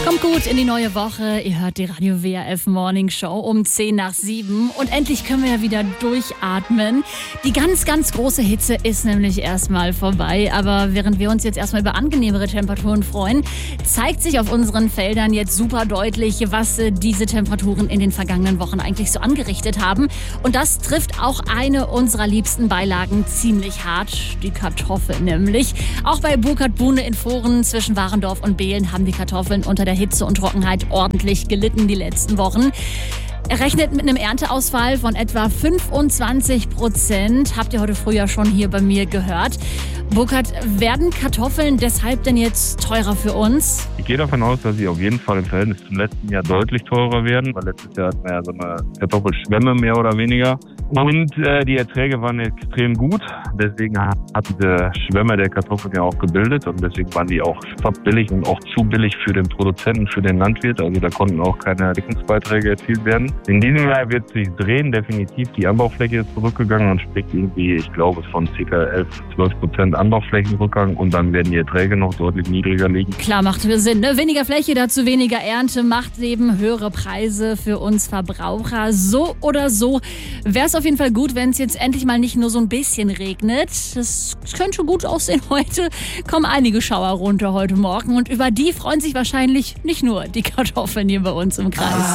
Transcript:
Kommt gut in die neue Woche. Ihr hört die Radio WRF Morning Show um 6:50 und endlich können wir ja wieder durchatmen. Die ganz, ganz große Hitze ist nämlich erstmal vorbei, aber während wir uns jetzt erstmal über angenehmere Temperaturen freuen, zeigt sich auf unseren Feldern jetzt super deutlich, was diese Temperaturen in den vergangenen Wochen eigentlich so angerichtet haben. Und das trifft auch eine unserer liebsten Beilagen ziemlich hart, die Kartoffel nämlich. Auch bei Burkhard Bune in Foren zwischen Warendorf und Behlen haben die Kartoffeln unter der Hitze und Trockenheit ordentlich gelitten die letzten Wochen. Er rechnet mit einem Ernteausfall von etwa 25%. Habt ihr heute früh ja schon hier bei mir gehört. Burkhard, werden Kartoffeln deshalb denn jetzt teurer für uns? Ich gehe davon aus, dass sie auf jeden Fall im Verhältnis zum letzten Jahr deutlich teurer werden. Weil letztes Jahr hatten wir ja so eine Kartoffelschwemme mehr oder weniger. Und die Erträge waren extrem gut. Deswegen hat diese Schwemme der Kartoffeln ja auch gebildet. Und deswegen waren die auch fast billig und auch zu billig für den Produzenten, für den Landwirt. Also da konnten auch keine Deckungsbeiträge erzielt werden. In diesem Jahr wird sich drehen, definitiv. Die Anbaufläche ist zurückgegangen und spricht irgendwie, ich glaube, von ca. 11-12% Anbauflächenrückgang. Und dann werden die Erträge noch deutlich niedriger liegen. Klar, macht Sinn, ne? Weniger Fläche, dazu weniger Ernte, macht eben höhere Preise für uns Verbraucher. So oder so wäre es auf jeden Fall gut, wenn es jetzt endlich mal nicht nur so ein bisschen regnet. Das könnte gut aussehen heute. Kommen einige Schauer runter heute Morgen und über die freuen sich wahrscheinlich nicht nur die Kartoffeln hier bei uns im Kreis.